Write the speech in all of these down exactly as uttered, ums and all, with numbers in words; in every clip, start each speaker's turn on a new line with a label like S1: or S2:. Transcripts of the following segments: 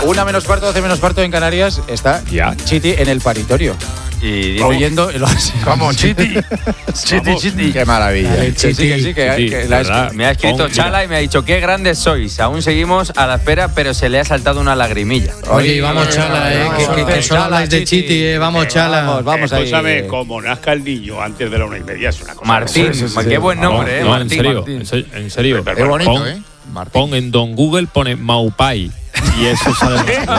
S1: Una menos cuarto, doce menos cuarto en Canarias, está ya Chiti en el paritorio. Y oyendo el Oasis.
S2: Vamos, Chiti. Chiti, Chiti.
S3: Qué maravilla.
S1: Sí, sí, sí, que, sí, que,
S4: sí,
S1: que la
S4: verdad.
S5: Me ha escrito
S4: Con,
S5: Chala y me ha dicho, qué grandes sois. Aún seguimos a la espera, pero se le ha saltado una lagrimilla.
S6: Oye, y vamos, Chala, eh. Que, que, que solo habláis de Chiti, eh. Vamos, Chala.
S1: Vamos, vamos ahí.
S7: Escúchame, como nazca el niño antes de la una y media es una cosa.
S5: Martín,
S7: sí, sí,
S5: qué buen nombre,
S4: no,
S5: eh.
S4: no,
S5: Martín,
S4: en serio,
S5: Martín.
S4: en serio.
S3: Qué bonito,
S4: pon,
S3: ¿eh? Martín.
S4: Pon en Don Google, pone Maupai. Y eso sale.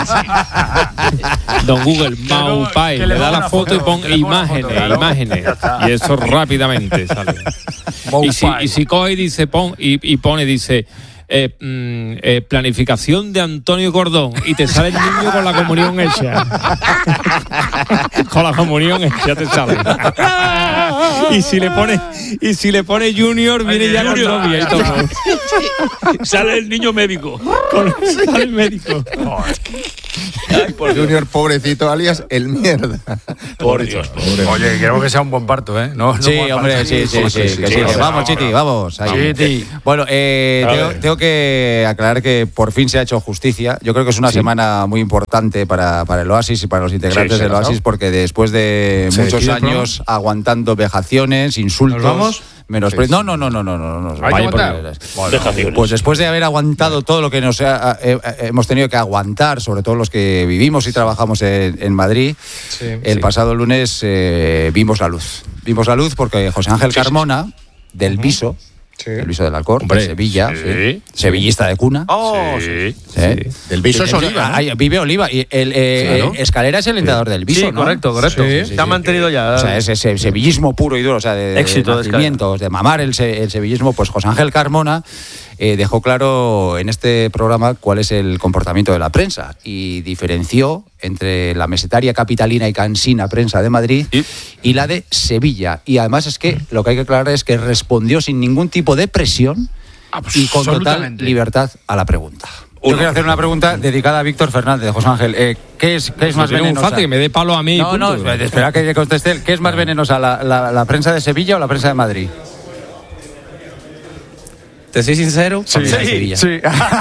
S4: Don Google, Maupai. Le da la foto y pon imágenes, imágenes. Y eso rápidamente sale. Y si, y si coge y dice, pon, y, y pone, dice. Eh, mm, eh, planificación de Antonio Cordón y te sale el niño con la comunión hecha. Con la comunión hecha te sale. Y si le pone y si le pone Junior viene ya con novia y todo.
S7: Sale el niño médico.
S4: Con, sale el médico.
S3: Ay, por Junior, pobrecito, alias el mierda.
S7: Por Dios.
S2: Pobre. Oye, queremos que sea un buen parto, ¿eh? No, no
S1: Sí,
S2: buen
S1: hombre,
S2: parto.
S1: sí, sí, sí.
S2: sí,
S1: que
S2: sí,
S1: sí, que
S2: sí,
S1: vamos,
S2: sí,
S1: Chiti, vamos. Ahí.
S2: Chiti.
S1: Bueno, eh,
S7: A
S1: tengo,
S7: ver.
S1: tengo que aclarar que por fin se ha hecho justicia. Yo creo que es una semana muy importante para, para el Oasis y para los integrantes
S7: Sí, sí,
S1: del Oasis,
S7: ¿no?
S1: porque después de
S2: ¿Se
S1: muchos
S2: decide el
S1: años aguantando vejaciones, insultos,
S2: ¿Nos vamos?
S1: menospre- No, no, no, no, no, no, no.
S2: ¿Hay que
S1: Vaya
S2: aguantar?
S1: por-
S7: Dejaciones.
S1: Pues después de haber aguantado todo lo que nos ha- eh, eh, hemos tenido que aguantar, sobre todo los que vivimos y trabajamos en, en Madrid,
S2: Sí,
S1: el
S2: sí.
S1: pasado lunes eh, vimos la luz. Vimos la luz porque José Ángel Carmona, del Viso,
S2: Sí.
S1: el Viso del Alcor,
S4: Hombre,
S1: de Sevilla,
S4: sí,
S1: sí, sevillista de cuna.
S5: Oh,
S4: Sí,
S1: ¿eh?
S3: Del Viso es Oliva, ¿no?
S1: Ahí vive Oliva. Y el, eh,
S3: Claro.
S1: eh, Escalera es el entrenador del Viso,
S8: Sí,
S1: ¿no?
S8: correcto, correcto.
S1: Sí, sí,
S8: Se ha
S1: sí.
S8: mantenido ya.
S1: O sea, es ese sevillismo puro y duro, o sea, de, de
S8: Éxito de
S1: nacimientos, de mamar el, se- el sevillismo. Pues José Ángel Carmona eh, dejó claro en este programa cuál es el comportamiento de la prensa y diferenció entre la mesetaria capitalina y cansina prensa de Madrid y, y la de Sevilla. Y además es que lo que hay que aclarar es que respondió sin ningún tipo de presión y con total
S2: Absolutamente.
S1: libertad a la pregunta. Yo quiero hacer una pregunta dedicada a Víctor Fernández, José Ángel. Eh, ¿Qué es, qué es más
S4: Tiene un
S1: venenosa?
S4: fácil que me dé palo a mí.
S1: No, no,
S4: punto.
S1: espera que conteste él. ¿Qué es más venenosa, la, la, la prensa de Sevilla o la prensa de Madrid?
S6: ¿Te soy sincero?
S1: Sí, Sevilla.
S2: Sí.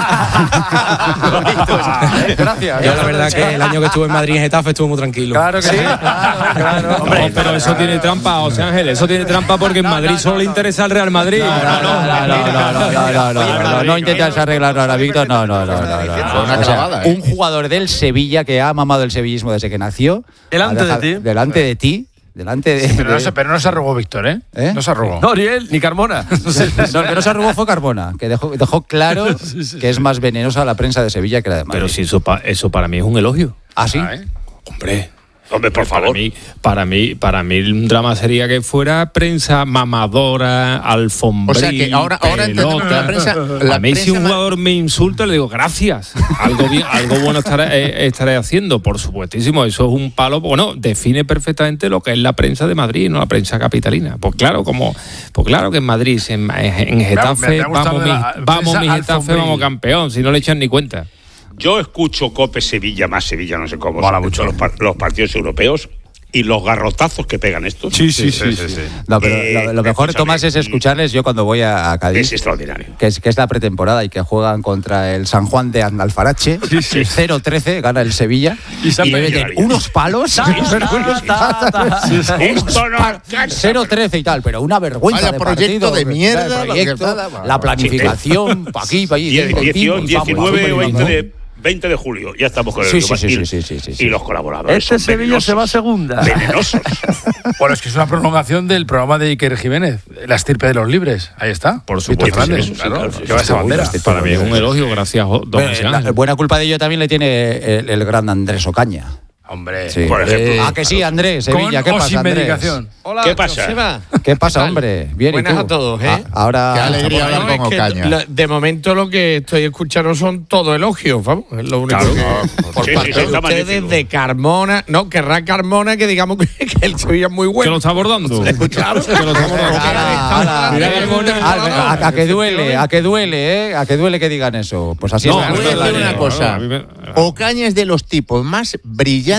S1: Gracias.
S6: Yo la verdad que el año que estuve en Madrid en Getafe estuve muy tranquilo.
S1: Claro que sí. Claro, claro.
S4: Hombre, pero eso tiene trampa, José Ángel, eso tiene trampa porque en Madrid solo le interesa el Real Madrid.
S1: No, no, no, no, no, no, no, no, no, no intentas arreglarlo ahora, Víctor. No, no, no, no, no.
S3: Una
S1: O sea,
S3: clavada, ¿eh?
S1: un jugador del Sevilla que ha mamado el sevillismo desde que nació.
S8: Delante
S1: ha dejado-
S8: de ti.
S1: Delante de ti. Delante de.
S2: Pero no,
S1: de-
S2: se, pero no se arrugó Víctor, ¿eh?
S1: ¿Eh?
S2: No se arrugó.
S8: No, ni él, ni Carmona.
S1: No, el que no se arrugó fue Carbona, que dejó, dejó claro que es más venenosa la prensa de Sevilla que la de Madrid.
S4: Pero si eso, pa- eso para mí es un elogio.
S1: ¿Ah, sí?
S4: Hombre.
S7: Hombre, por
S4: Para
S7: favor.
S4: mí, para mí, para mí un drama sería que fuera prensa mamadora, alfombril,
S3: O sea que ahora- ahora entendemos
S4: pelota.
S3: la prensa- la
S4: a mí si
S3: prensa
S4: un
S3: ma-
S4: jugador me insulta le digo gracias, algo bien, algo bueno estaré, eh, estaré haciendo, por supuestísimo. Eso es un palo, bueno, define perfectamente lo que es la prensa de Madrid, no la prensa capitalina. Pues claro, como, pues claro que en Madrid, en, en Getafe,
S2: me ha gustado
S4: vamos, mi,
S2: la
S4: vamos
S2: prensa
S4: mi Getafe,
S2: alfombril.
S4: vamos campeón, si no le echan ni cuenta.
S7: Yo escucho Cope Sevilla, más Sevilla, no sé cómo.
S2: Mola
S7: son
S2: mucho.
S7: Los, par- los partidos europeos y los garrotazos que pegan estos.
S2: Sí, sí, sí. sí, sí.
S1: No, pero
S7: Eh,
S1: lo, lo mejor,
S7: escúchame,
S1: Tomás, es escucharles yo cuando voy a, a Cádiz.
S7: Es extraordinario.
S1: Que es, que es la pretemporada y que juegan contra el San Juan de Andalfarache. cero trece gana el Sevilla.
S7: Y
S1: Y,
S7: se han
S1: le
S7: perdido
S1: meten
S7: la vida.
S1: unos palos. unos palos.
S7: Esto no
S1: cero trece y tal, pero una vergüenza
S3: Vaya
S1: de
S3: proyecto
S1: partido,
S3: de mierda,
S1: claro,
S3: lo que
S1: proyecto,
S3: tal, bueno.
S1: la planificación, pa' aquí, pa' allí.
S7: Die-
S1: pim, pim,
S7: dieciocho,
S1: pim, pam,
S7: diecinueve,
S1: pam, pam,
S7: veinte
S1: pam.
S7: de, veinte de julio. Ya estamos con el
S1: Sí, sí,
S7: Europa.
S1: sí,
S7: y,
S1: sí, sí, sí, sí, sí.
S7: y los colaboradores.
S8: Este
S7: son
S8: Sevilla se va a
S7: venenosos.
S8: segunda.
S7: Venenosos.
S2: Bueno, es que es una prolongación del programa de Iker Jiménez, La estirpe de los libres. Ahí está.
S4: Por
S2: Víctor
S4: supuesto,
S2: Fernández,
S7: sí, sí,
S2: claro.
S7: claro, sí,
S2: Lleva
S7: sí,
S2: esa
S7: sí,
S2: bandera.
S1: sí,
S4: Para mí es un elogio, gracias, don
S1: Bueno,
S4: José
S1: la-
S4: Ángel.
S1: buena culpa de ello también le tiene el, el gran Andrés Ocaña.
S2: Hombre.
S1: Sí.
S7: Por ejemplo.
S1: Ah, que sí, Andrés,
S2: Con
S1: Sevilla, ¿qué
S2: o
S1: pasa,
S2: sin
S1: Andrés?
S2: medicación.
S8: Hola,
S7: ¿Qué pasa?
S8: Joseba.
S1: ¿Qué pasa, hombre? Bien, ¿y
S8: Buenas
S1: tú?
S8: a todos, ¿eh?
S1: Ah, ahora...
S3: Qué alegría hablar
S8: Bueno,
S3: con
S8: es que
S3: Ocaña.
S8: lo- de momento lo que estoy escuchando son todo elogios, vamos. Es lo único
S4: Claro.
S8: que. Por
S7: Sí, sí,
S8: parte
S7: sí,
S8: de
S7: está
S8: ustedes,
S7: magnífico.
S8: de Carmona. No, querrá Carmona que digamos que, que el Sevilla es muy
S4: ¿Que
S8: bueno.
S4: lo está abordando?
S8: Claro.
S4: Que lo está abordando.
S1: Ala, ala.
S4: Mira Carmona.
S1: A, a- a que duele, a que duele, ¿eh? A que duele que digan eso. Pues así
S4: No,
S1: es.
S3: Voy a decir una
S4: no,
S3: cosa.
S4: no, a mí me-
S3: Ocaña es de los tipos más brillantes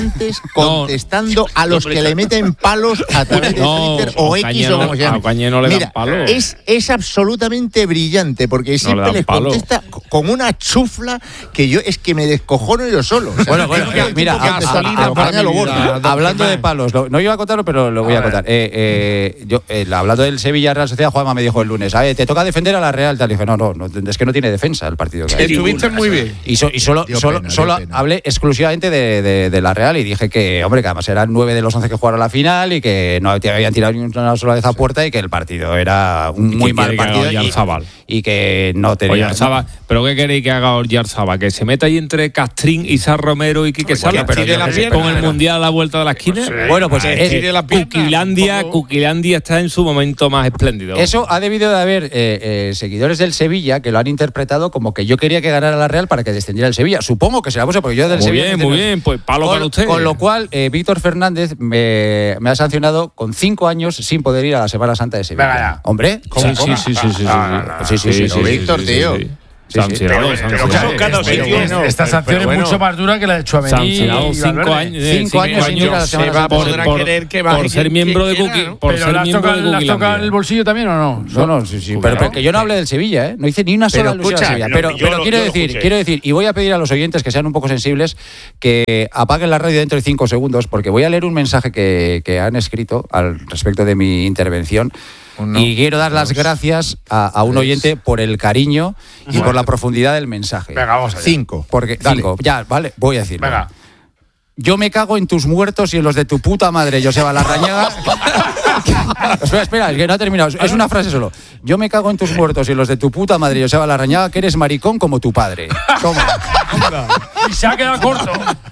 S3: brillantes contestando no, a los que le meten palos a través de no, Twitter o X o como se llame.
S4: A no le
S3: Mira,
S4: dan palos.
S3: Es, es absolutamente brillante porque siempre no le les contesta palo. Con una chufla que yo es que me descojono yo solo. O sea,
S1: bueno, bueno, mira, mira a, a, a, a, hablando de palos, lo, no iba a contarlo, pero lo voy a, a contar. Eh, eh, yo, eh, hablando del Sevilla Real Sociedad, Juanma me dijo el lunes, ¿sabes? Te toca defender a la Real. Tal. Le dije, no, no, no, es que no tiene defensa el partido que hay.
S8: Estuviste muy bien.
S1: Y, so, y solo, solo, pena, solo hablé exclusivamente de, de, de la Real y dije que, hombre, que además eran nueve de los once que jugaron a la final y que no habían tirado ni una sola vez a puerta y que el partido era un muy mal partido y, y que no tenía...
S4: Oyarzabal, ¿pero qué queréis que haga Oyarzabal? ¿Que se meta ahí entre Castrín, Isa Romero y Quique Sala con el Mundial a la vuelta de la esquina?
S1: Sí. Bueno, pues
S4: Cuquilandia, Cuquilandia está en su momento más espléndido.
S1: Eso ha debido de haber eh, eh, seguidores del Sevilla que lo han interpretado como que yo quería que ganara la Real para que descendiera el Sevilla. Supongo que será posible, porque yo del
S4: muy
S1: Sevilla...
S4: Muy bien, muy bien, pues palo
S1: con,
S4: para usted.
S1: Con lo cual, eh, Víctor Fernández me, me ha sancionado con cinco años sin poder ir a la Semana Santa de Sevilla.
S2: Venga,
S1: Hombre,
S4: ¿cómo? Sí, sí, sí, sí, sí, sí,
S1: sí, sí, sí, sí,
S3: Víctor, tío.
S4: Sancionado, sancionado.
S2: Esta sanción es mucho más dura que la de Tchouaméni.
S4: Sancionado cinco años.
S1: Cinco años sin ir a la Semana
S8: Santa. Podrá querer que baje
S4: por ser miembro de Cookie. Por ser miembro de Cookie.
S2: ¿Las toca el bolsillo también o no?
S1: No, no, sí, sí. Pero que yo no hablé del Sevilla, ¿eh? No hice ni una sola alusión al Sevilla. Pero quiero decir, quiero decir, y voy a pedir a los oyentes que sean un poco sensibles, que apaguen la radio dentro de cinco segundos, porque voy a leer un mensaje que, que han escrito al respecto de mi intervención. Uno, y quiero dar las gracias a, a un oyente por el cariño y bueno, por la profundidad del mensaje.
S2: Venga, vamos allá.
S1: Cinco. Porque, cinco. Ya, vale, voy a decirlo.
S2: Venga.
S1: Yo me cago en tus muertos y en los de tu puta madre, Joseba Larrañaga. espera, espera, es que no ha terminado. Es una frase solo. Yo me cago en tus muertos y en los de tu puta madre, Joseba Larrañaga, que eres maricón como tu padre. Toma.
S2: Y se ha quedado corto.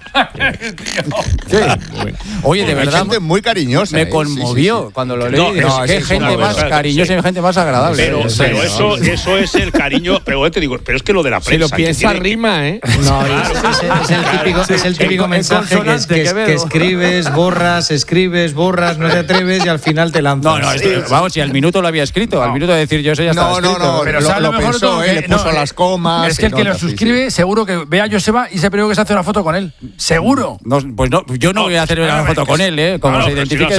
S1: Sí. Oye, de verdad.
S3: Gente muy cariñosa.
S1: Me conmovió sí, sí, sí. cuando lo leí. No, no, qué gente más cariñosa y gente más agradable.
S7: Pero,
S1: sí,
S7: pero
S1: sí,
S7: eso,
S1: sí.
S7: eso es el cariño. Pero te digo, pero es que lo de la prensa.
S8: Si lo piensa rima, ¿eh?
S6: No, es, es, es el típico, es el típico mensaje que, es, que, es, que escribes, borras, escribes, borras, no te atreves y al final te lanzas.
S1: No, no, es, vamos, si al minuto lo había escrito, al minuto de decir yo eso ya estaba escrito.
S3: No, no, no, pero lo, lo mejor pensó, él le puso las comas.
S2: Es que el que lo suscribe, seguro que ve a Joseba y se primero que se hace una foto con él. Seguro.
S1: No, pues no, yo no voy a hacer una foto con él, ¿eh? Como se identifique.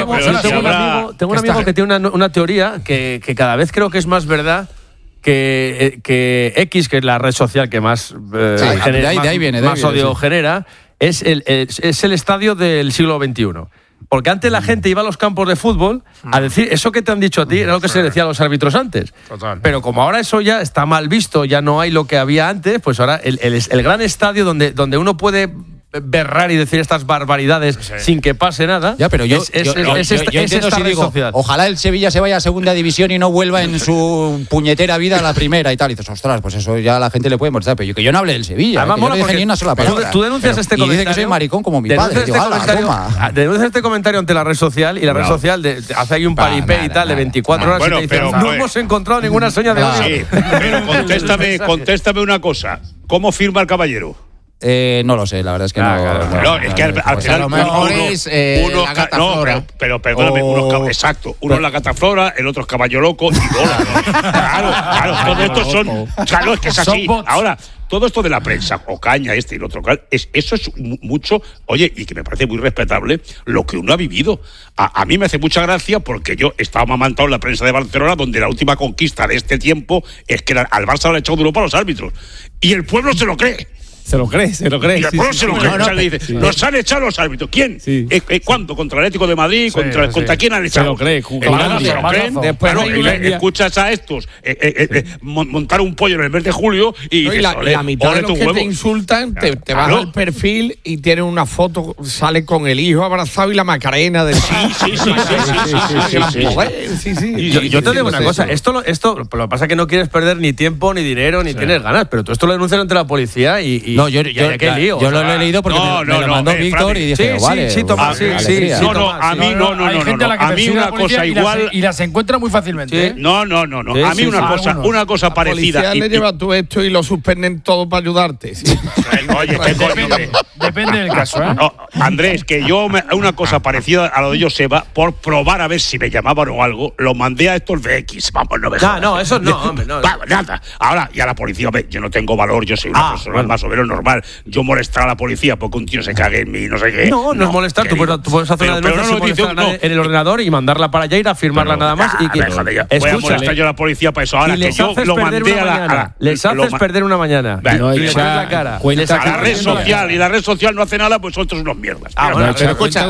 S9: Tengo un amigo que tiene una, una teoría que, que cada vez creo que es más verdad que, que X, que es la red social que más, eh,
S1: sí,
S9: genera,
S1: de ahí, de ahí viene, de
S9: más
S1: ahí viene,
S9: odio
S1: sí.
S9: genera, es el, es, es el estadio del siglo veintiuno. Porque antes la gente iba a los campos de fútbol a decir eso que te han dicho a ti era lo que se decía a los árbitros antes.
S2: Total.
S9: Pero como ahora eso ya está mal visto, ya no hay lo que había antes, pues ahora el, el, el gran estadio donde, donde uno puede berrar y decir estas barbaridades sí. sin que pase nada.
S1: Ya, pero yo,
S9: es, es,
S1: yo,
S9: es,
S1: yo,
S9: es
S1: yo,
S9: esta,
S1: yo
S9: es
S1: entiendo
S9: esta
S1: si digo,
S9: social.
S1: Ojalá el Sevilla se vaya a segunda división y no vuelva en su puñetera vida a la primera y tal. Y dices, ostras, pues eso ya a la gente le puede molestar. Pero yo, que yo no hable del Sevilla,
S9: Además,
S1: que yo no dije ni una sola palabra.
S9: Tú, tú denuncias
S1: pero,
S9: este
S1: y
S9: comentario.
S1: dice que soy maricón como mi
S9: denuncias
S1: padre.
S9: Este
S1: Digo,
S9: comentario, denuncias este comentario ante la red social y la red no. social de, de, hace ahí un paripé y tal nada, de veinticuatro nada. horas
S7: Bueno,
S9: y te dicen,
S7: pero,
S9: no
S7: pues,
S9: hemos encontrado ninguna seña de odio.
S7: Sí, pero contéstame, contéstame una cosa. ¿Cómo firma el caballero?
S1: Eh, no lo sé, la verdad es que no.
S7: No, no, no, es que al, al
S3: pues
S7: final.
S3: A lo mejor
S7: uno,
S3: es eh,
S7: uno,
S3: la gata no, flora.
S7: Pero, pero perdóname,
S3: o...
S7: uno, exacto. Uno es la gata flora, el otro es caballo loco y Lola. Claro, claro, todos estos son. Claro, es que es así. Ahora, todo esto de la prensa, Ocaña, este y el otro, es, eso es mucho, oye, y que me parece muy respetable lo que uno ha vivido. A, a mí me hace mucha gracia porque yo estaba amamantado en la prensa de Barcelona, donde la última conquista de este tiempo es que la, al Barça le ha echado de Europa a los árbitros. Y el pueblo se lo cree.
S4: Se lo cree, se lo cree.
S7: Y el pueblo sí, se sí, lo cree. No, no, o sea, le dice, sí. Nos han echado los árbitros. ¿Quién? Sí. Eh, eh, ¿Cuándo? ¿Contra el Atlético de Madrid?
S2: Sí,
S7: ¿Contra,
S2: sí.
S7: ¿Contra quién han echado?
S4: Se lo cree.
S7: Claro, se lo creen. Después claro, eh, escuchas a estos eh, eh, eh, sí. montar un pollo en el mes de julio y,
S8: no, y la, ole, la mitad de los que huevo. Te insultan te, te vas claro. al perfil y tienen una foto, sale con el hijo abrazado y la Macarena del
S7: sí, sí, sí, sí, sí.
S9: Yo te digo una cosa, esto esto lo que pasa es que no quieres perder ni tiempo ni dinero ni tienes ganas, pero tú esto lo denuncias ante la policía y
S1: no, yo Lío,
S9: yo
S1: lo he leído porque
S7: no,
S1: me,
S7: no,
S1: me lo mandó
S7: no,
S1: Víctor
S7: eh,
S1: y dije,
S9: sí,
S1: vale.
S9: Sí, sí, toma, sí, sí,
S7: no, no, a mí no, no, no, no, a mí una cosa igual
S2: y las encuentra muy fácilmente.
S7: No, no, no, no. A mí una cosa, una cosa parecida.
S8: La policía le lleva tú esto y lo suspenden todo para ayudarte.
S7: Oye, qué coño.
S2: Depende del caso, ¿eh?
S7: Andrés, que yo una cosa parecida a lo de Joseba, por probar a ver si me llamaban o algo, lo mandé a estos de X. Vamos, no me
S9: No, no, eso no, hombre, no.
S7: Nada. Ahora, y a la policía, yo no tengo valor, yo soy una persona más o menos es normal yo molestar a la policía porque un tío se cague en mí, no sé qué.
S9: No, no, no es molestar, tú puedes, tú puedes hacer pero, una denuncia no, no, dice, no, en el ordenador y mandarla para allá, ir a firmarla pero, nada más.
S7: Ah, y que, déjale ya. Voy a molestar yo a la policía para eso. Ahora que yo lo mandé a la, a la...
S9: Les haces lo, perder una mañana.
S7: Vale,
S9: no,
S7: y les pones la cara. A la red social, y la red social no hace nada, pues vosotros unos mierdas.
S3: Ah, bueno, pero escucha,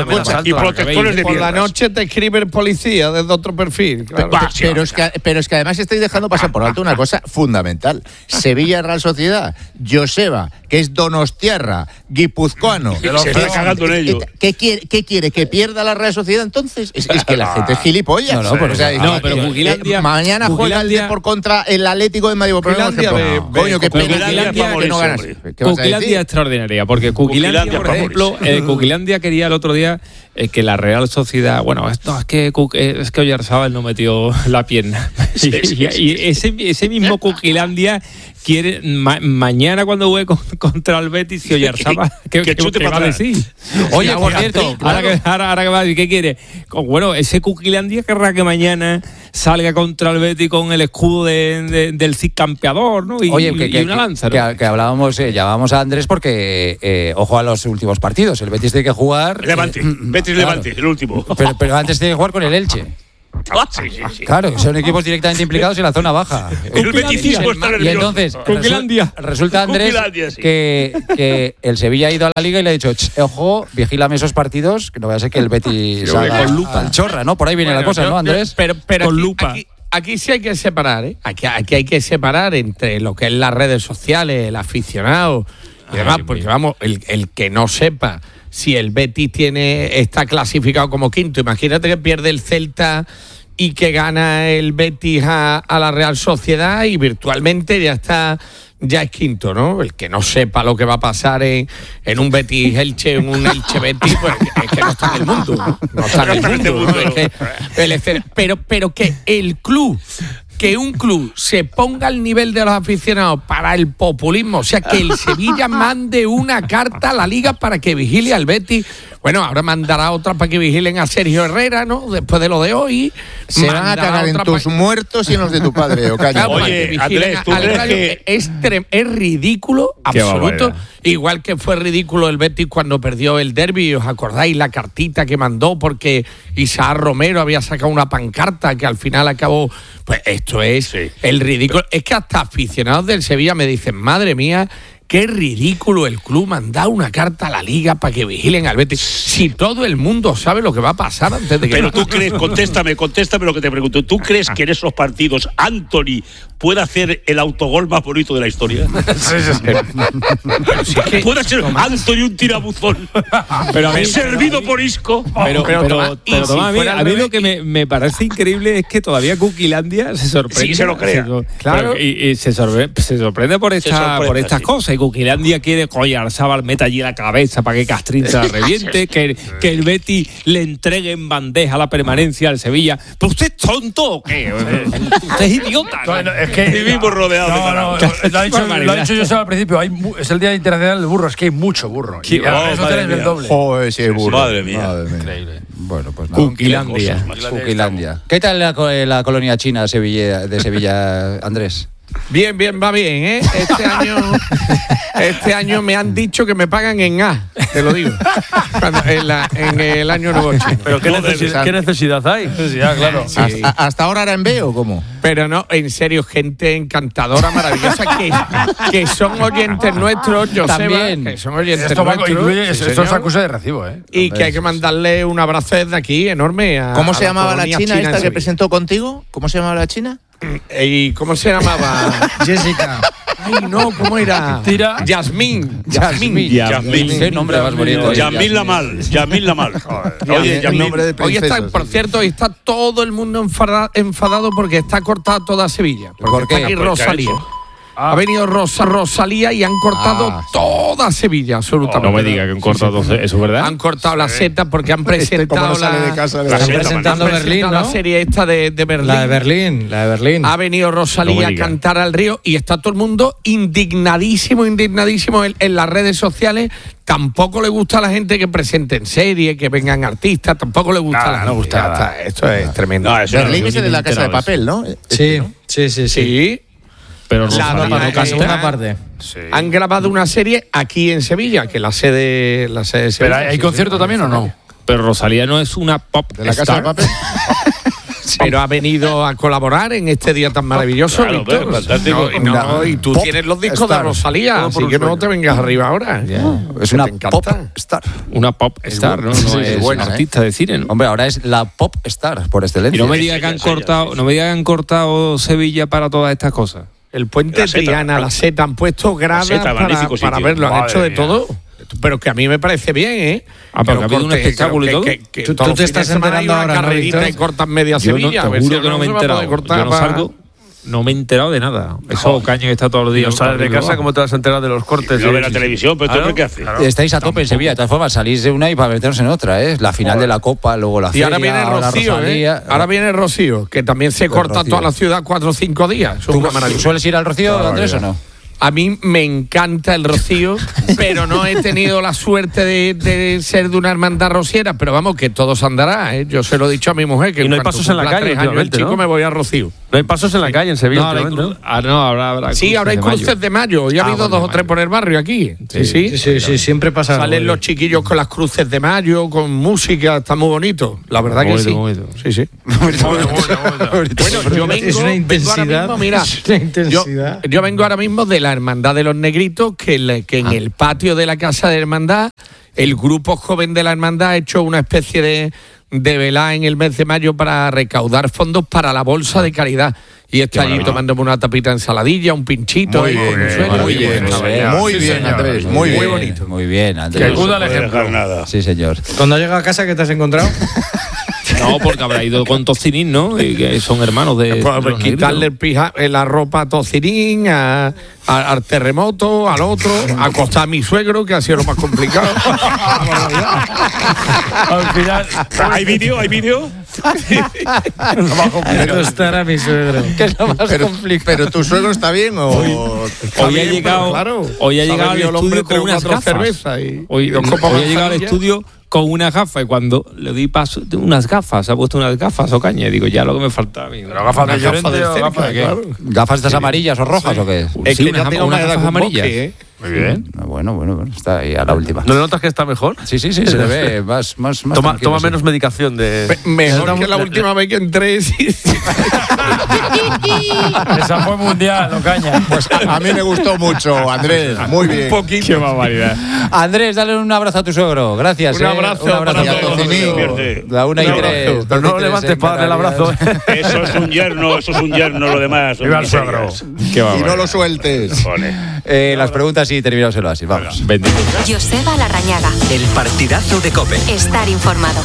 S7: y protectores de
S8: por la noche te escribe el policía desde otro perfil.
S3: Pero es que pero es que además estáis dejando pasar por alto una cosa fundamental. Sevilla Real Sociedad, Joseba, que es donostiarra, guipuzcoano.
S7: Se está cagando en ello.
S3: ¿Qué quiere, qué quiere? ¿Que pierda la Real Sociedad entonces? Es, es que la gente es gilipollas.
S1: No, no, pero, o sea,
S3: no, pero Cuquilandia, mañana juega el por contra el Atlético de Madrid.
S9: Cuquilandia,
S3: coño, qué pena que no ganas.
S4: Cuquilandia extraordinaria, porque Cuquilandia, por ejemplo, eh, Cuquilandia quería el otro día eh, que la Real Sociedad, bueno, esto es que es que Oyarzábal no metió la pierna. Sí, sí, y, sí, y ese, ese mismo Cuquilandia quiere ma, mañana cuando juegue con, contra el Betis y Oyarzábal que, que, que, que va a decir. Oye, por cierto, ahora que, ahora, ahora que va a decir, ¿qué quiere? Bueno, ese Cuquilandia querrá que mañana salga contra el Betis con el escudo de, de, del Cid campeador, ¿no? Y,
S1: Oye, que,
S4: y
S1: que,
S4: una lanza, ¿no?
S1: que, que hablábamos, eh, llamábamos a Andrés porque eh, ojo a los últimos partidos. El Betis tiene que jugar.
S7: Levante, eh, Betis claro. Levante, el último.
S1: Pero, pero antes tiene que jugar con el Elche.
S7: Sí, sí, sí.
S1: Claro, son equipos directamente implicados en la zona baja.
S7: El beticismo está nervioso.
S1: Y entonces, resu- resulta, Andrés, sí. que, que el Sevilla ha ido a la Liga y le ha dicho, ojo, vigílame esos partidos, que no vaya a ser que el Betis salga con lupa al chorra, ¿no? Por ahí viene bueno, la cosa, yo, ¿no, Andrés?
S8: Pero, pero
S1: con
S8: aquí,
S1: lupa.
S8: Aquí, aquí sí hay que separar, ¿eh? Aquí, aquí hay que separar entre lo que es las redes sociales, el aficionado y demás, Ay, porque vamos, el, el que no sepa si el Betis tiene está clasificado como quinto, imagínate que pierde el Celta y que gana el Betis a, a la Real Sociedad y virtualmente ya está, ya es quinto, ¿no? El que no sepa lo que va a pasar en, en un Betis Elche, en un Elche Betis, pues es que no está en el mundo, ¿no? No está en el mundo, ¿no? Es que el, pero, pero que el club que un club se ponga al nivel de los aficionados para el populismo, o sea, que el Sevilla mande una carta a la Liga para que vigile al Betis. Bueno, ahora mandará otra para que vigilen a Sergio Herrera, ¿no? Después de lo de hoy.
S3: Se van a cagar en tus pa... muertos y en los de tu padre, Ocaña.
S7: Oye, Andrés, ¿tú crees que...?
S8: Es, trem... es ridículo, absoluto. Igual que fue ridículo el Betis cuando perdió el derbi. ¿Os acordáis la cartita que mandó? Porque Isaac Romero había sacado una pancarta que al final acabó... Pues esto es sí. el ridículo. Es que hasta aficionados del Sevilla me dicen, madre mía... Qué ridículo el club mandar una carta a la Liga para que vigilen al Betis. Si todo el mundo sabe lo que va a pasar antes de que...
S7: Pero tú crees, contéstame, contéstame lo que te pregunto. ¿Tú crees que en esos partidos Anthony puede hacer el autogol más bonito de la historia? Sí, sí, sí. Si es que, puede ser Tomás. Anthony un tirabuzón. Pero a mí, servido por Isco.
S4: Pero, pero, pero, Tomás, pero si Tomás, a mí, a mí lo que me, me parece increíble es que todavía Cuquilandia se sorprende.
S7: Sí, se lo crea.
S4: Se, claro. Pero, y, y se, sorprende, se sorprende por, esta, sorprende, por estas sí. cosas. Cuquilandia quiere que Oyarzábal meta allí la cabeza para que Castrín se la reviente, que, que el Betis le entregue en bandeja la permanencia al Sevilla. ¿Pero usted es tonto o qué? Usted es idiota.
S7: ¿no? No, es que vivimos rodeados
S2: no,
S7: de
S2: no, no, lo ha dicho, lo ha dicho yo al principio, hay, es el Día Internacional del Burro, es que hay mucho burro. Y
S7: oh, eso es el doble.
S3: Joder, sí, burro.
S7: Madre mía. Madre mía.
S1: Increíble. Bueno, pues nada.
S4: Cuquilandia.
S1: Cuquilandia. ¿Qué tal la, la colonia china Sevilla, de Sevilla, Andrés?
S8: Bien, bien, va bien, ¿eh? Este año, este año me han dicho que me pagan en A, te lo digo. Cuando, en, la, en el año nuevo chino.
S9: Pero ¿qué, necesidad, ¿qué necesidad hay?
S2: Necesidad, claro.
S3: Sí. ¿Hasta, ¿Hasta ahora era en B o cómo?
S8: Pero no, en serio, gente encantadora, maravillosa, que, que son oyentes nuestros, Joseba,
S1: también.
S8: Que son oyentes
S2: esto
S8: nuestros.
S2: Incluye, sí, esto es acusa de recibo, ¿eh?
S8: Y que hay que mandarle un abrazo desde aquí, enorme. A,
S3: ¿Cómo se
S8: a
S3: llamaba la china,
S8: china
S3: esta que presentó contigo? ¿Cómo se llamaba la china?
S8: ¿Y cómo se llamaba?
S6: Jessica.
S8: Ay, no, ¿cómo era?
S2: Tira.
S8: Yasmín.
S1: Yasmín.
S7: Yasmín.
S1: Qué nombre más bonito.
S7: Yasmín Lamal. Yasmín Lamal.
S3: Oye, el nombre de
S8: Hoy está, por cierto, hoy está todo el mundo enfada, enfadado porque está cortada toda Sevilla.
S1: ¿Por qué?
S8: Está aquí Rosalía. Ah. Ha venido Rosa Rosalía y han cortado ah, toda Sevilla, absolutamente.
S4: Oh, no me diga que han cortado sí, sí. eso, ¿verdad?
S8: Han cortado sí. la seta porque han presentado
S3: este, no la, de casa,
S8: la,
S3: están
S6: presentando
S8: han
S6: Berlín,
S8: presentado
S6: ¿no?
S8: la serie esta de, de Berlín.
S6: La de Berlín, la de Berlín.
S8: Ha venido Rosalía no a cantar al río y está todo el mundo indignadísimo, indignadísimo en, en las redes sociales. Tampoco le gusta a la gente que presenten series, que vengan artistas, tampoco le gusta
S2: nada,
S8: a la gente.
S2: No gusta nada.
S8: Esto es tremendo.
S3: No, Berlín es el de la Casa de Papel, ¿no?
S6: Sí, sí, sí, sí.
S8: sí.
S4: Pero
S8: La
S4: Rosalía no
S8: parte-
S4: canta.
S6: segunda parte.
S7: Sí.
S8: Han grabado una serie aquí en Sevilla, que la sede, la sede de
S2: ¿Pero
S8: Sevilla.
S2: hay
S8: sí,
S2: concierto
S8: sí,
S2: también o no?
S4: Pero Rosalía no es una pop
S3: ¿De la casa de
S4: star.
S3: papel?
S8: Pero ha venido a colaborar en este día tan maravilloso,
S7: Claro,
S8: Víctor.
S7: hombre, fantástico.
S8: No, y, no, y tú
S3: Pop
S8: tienes los discos
S3: star.
S8: de Rosalía,
S3: Todo por
S8: así
S3: un
S8: que no
S3: sueño.
S8: te vengas arriba ahora.
S1: Es
S8: Que
S1: una
S8: te encanta.
S1: pop star.
S4: Una pop star, ¿no? No
S1: Sí,
S4: es
S1: buena,
S4: una
S1: ¿eh?
S4: artista de cine, ¿no?
S1: Hombre, ahora es la pop star por
S4: Y
S1: excelencia.
S4: no me diga que han cortado, no me diga que han cortado Sevilla para todas estas cosas.
S8: El puente
S7: La Seta,
S8: Triana,
S7: ¿no?
S8: la Seta, han puesto gradas
S7: Seta,
S8: para,
S7: magnífico
S8: para
S7: sitio.
S8: verlo, han
S7: Madre
S8: hecho de
S7: mía.
S8: todo. Pero que a mí me parece bien, ¿eh?
S4: Ah, pero que ha habido un
S8: corte-
S4: espectáculo y
S8: que-
S4: todo.
S8: que- que
S6: Tú-
S8: todos
S6: tú te
S8: los fines
S6: estás
S8: de semana hay
S6: enterando
S8: una
S6: ahora, ¿no,
S8: carrerita
S6: Víctor?
S8: y cortan media
S4: Yo no,
S8: Sevilla.
S4: te
S8: a ver si
S4: juro que no me he
S8: se va a poder
S4: enterado.
S8: cortar
S4: Yo no
S8: para-
S4: salgo, no me he enterado de nada. Eso caño que está todos los
S9: Y
S4: días.
S9: no sales de casa, ¿cómo te vas a enterar de los cortes?
S7: No
S9: Sí,
S7: ve la
S9: sí,
S7: televisión, pero
S9: Claro,
S7: ¿tú qué haces?
S9: claro.
S1: Estáis a tope en Sevilla, de todas formas, salís de una y para meternos en otra, ¿eh? La final de la Copa, luego la
S8: Y
S1: feria,
S8: ahora viene Rocío,
S1: Rosalía.
S8: ¿eh? Ahora viene Rocío, que también se
S1: Pues
S8: corta
S1: Rocío.
S8: toda la ciudad cuatro o cinco días. Eso es
S1: ¿Tú,
S8: una maravilla.
S1: ¿Sueles ir al Rocío, Andrés, o no?
S8: A mí me encanta el Rocío, pero no he tenido la suerte de, de ser de una hermandad rociera. Pero vamos, que todo se andará, ¿eh? Yo se lo he dicho a mi mujer, que
S9: Y no hay
S8: cuando
S9: pasos en la
S8: cumpla
S9: calle
S8: tres años el
S9: últimamente,
S8: chico
S9: ¿no?
S8: me voy a Rocío.
S9: No hay pasos en la calle en Sevilla.
S4: No, ahora hay
S9: últimamente,
S4: cru- ah, no, habrá, habrá
S8: Sí, ahora hay
S4: de mayo.
S8: cruces de mayo. Hoy ha
S4: Ah,
S8: habido
S4: bueno,
S8: dos o
S4: de
S8: tres
S4: mayo.
S8: por el barrio aquí. Sí, sí.
S6: Sí, sí, sí, siempre pasa algo.
S8: Salen los chiquillos con las cruces de mayo, con música, está muy bonito. La verdad que
S4: Bonito,
S8: sí.
S4: bonito.
S8: Sí, sí. Bueno, yo vengo,
S6: Es una
S8: vengo ahora
S6: intensidad.
S8: mismo, mira,
S6: Es una
S8: yo,
S6: intensidad.
S8: yo vengo ahora mismo de la Hermandad de los Negritos, que, le- que en el patio de la Casa de Hermandad, el grupo joven de la Hermandad ha hecho una especie de, de velada en el mes de mayo para recaudar fondos para la Bolsa de Caridad. Y está allí tomándome una tapita de ensaladilla, un pinchito.
S3: Muy
S8: ahí con
S3: bien,
S8: un sueño.
S3: muy bien, muy
S2: Sí,
S3: bien,
S2: señor.
S3: Andrés, muy bien.
S1: bonito. Muy bien,
S2: Que
S1: Andrés.
S2: acuda al
S7: No puede
S2: ejemplo.
S7: dejar nada.
S1: Sí, señor.
S6: Cuando has llegado a casa, ¿qué te has encontrado?
S4: No, porque habrá ido con Tocinín, ¿no? Y que son hermanos de.
S8: Pues,
S4: de los
S8: quitarle el pija- eh, la ropa a Tocinín, a, a- al terremoto, al otro, acostar a mi suegro, que ha sido lo más complicado.
S2: Al final.
S7: ¿Hay vídeo? ¿Hay vídeo?
S6: ¿Dónde estará mi suegro?
S3: Pero, pero tu suegro está bien o.
S4: Hoy ha llegado, hoy ha llegado al estudio con unas gafas.
S8: cervezas y,
S4: Hoy,
S8: y dos copas
S4: hoy ha
S8: de
S4: llegado al
S8: manzanilla.
S4: estudio con una gafa y cuando le di paso, unas gafas, se ha puesto unas gafas o caña. Y digo, ya lo que me faltaba a mí.
S2: ¿Pero gafas de
S8: Unas gafas
S2: Llorente
S8: de
S2: o
S8: cerca,
S2: gafas de qué?
S8: claro.
S1: ¿Gafas estas amarillas o rojas o qué?
S8: Es
S4: Sí,
S8: que
S4: unas
S8: ya
S4: gafas-
S8: tengo
S4: unas
S8: más edad
S4: gafas
S8: que un
S4: amarillas.
S8: bosque, ¿eh?
S2: Muy bien.
S1: Ah, Bueno, bueno, bueno, está ahí a la última.
S9: ¿No le notas que está mejor?
S1: Sí, sí, sí, se le ve más, más, más
S9: Toma,
S1: tranquilo,
S9: toma
S1: sí.
S9: menos medicación de.
S8: Me- Mejor
S9: Le-
S8: que la
S9: le-
S8: última vez que entré. sí, sí.
S2: Esa fue mundial, Ocaña.
S3: Pues a, a mí me gustó mucho, Andrés. Muy bien.
S4: Qué barbaridad.
S1: Andrés, dale un abrazo a tu suegro. Gracias.
S8: Un
S1: eh.
S8: abrazo
S1: Un abrazo
S8: para
S1: a
S8: todos.
S1: todos.
S7: Pierde.
S1: La una y
S8: Un
S1: tres.
S8: abrazo.
S9: Pero no levantes para darle el abrazo.
S7: Eso es un yerno, eso es un yerno, lo demás. son
S2: Viva el suegro.
S7: miserias.
S4: Qué
S3: Y no
S4: barbaridad.
S3: lo sueltes.
S7: Pone.
S1: Eh, las preguntas y terminamos el oasis. Vamos.
S4: Bendito.
S10: Joseba Larrañaga.
S11: El partidazo de COPE.
S10: Estar informado.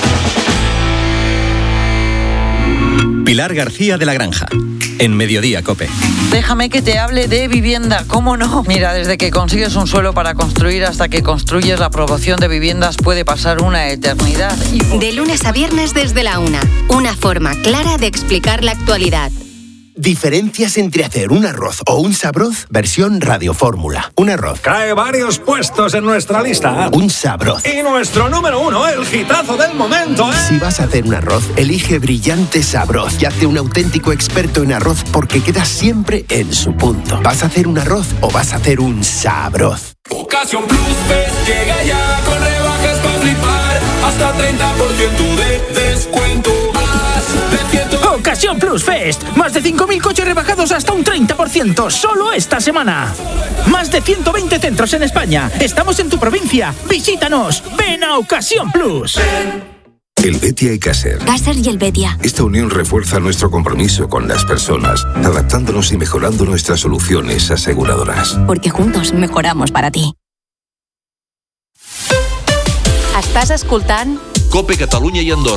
S11: Pilar García de la Granja. En Mediodía COPE.
S12: Déjame que te hable de vivienda, ¿cómo no? Mira, desde que consigues un suelo para construir hasta que construyes la aprobación de viviendas puede pasar una eternidad. Y por-
S10: De lunes a viernes desde la una. Una forma clara de explicar la actualidad.
S11: Diferencias entre hacer un arroz o un sabroz, versión radiofórmula. Un arroz.
S13: Cae varios puestos en nuestra lista.
S11: Un sabroz.
S13: Y nuestro número uno, el hitazo del momento, ¿eh?
S11: Si vas a hacer un arroz, elige Brillante Sabroz y hazte un auténtico experto en arroz porque quedas siempre en su punto. ¿Vas a hacer un arroz o vas a hacer un sabroz?
S14: Ocasión Plus Fest llega ya con rebajas para flipar. Hasta treinta por ciento de descuento. Más de ciento...
S15: Ocasión Plus Fest. Más de cinco mil coches rebajados hasta un treinta por ciento. Solo esta semana. Más de ciento veinte centros en España. Estamos en tu provincia. Visítanos. Ven a Ocasión Plus.
S16: El Betia y Caser.
S10: Caser y el Betia.
S16: Esta unión refuerza nuestro compromiso con las personas, adaptándonos y mejorando nuestras soluciones aseguradoras.
S10: Porque juntos mejoramos para ti. Estàs escoltant
S17: COPE Catalunya i Andorra.